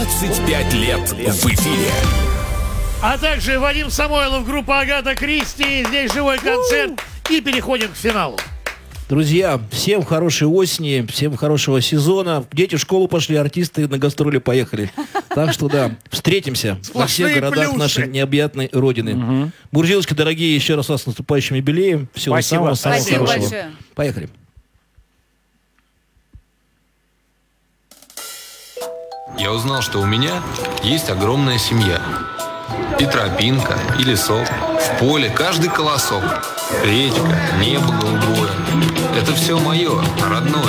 25 лет в эфире. А также Вадим Самойлов, группа Агата Кристи. Здесь живой концерт. И переходим к финалу. Друзья, всем хорошей осени, всем хорошего сезона. Дети в школу пошли, артисты на гастроли поехали. Так что да, встретимся во всех городах нашей необъятной родины. Буржилочки, дорогие, еще раз вас с наступающим юбилеем. Всего самого-самого хорошего. Большое. Поехали. Я узнал, что у меня есть огромная семья. И тропинка, и лесок, в поле каждый колосок, речка, небо голубое. Это все мое, родное.